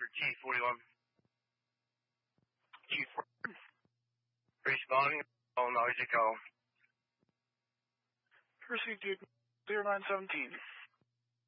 G41. G41. Responding. All noisy call. Proceed to 0917.